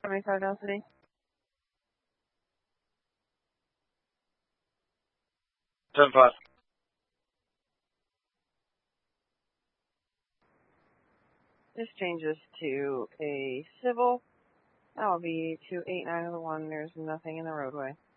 75 Down City. Ten five. This changes to a civil. That will be 28901. There's nothing in the roadway.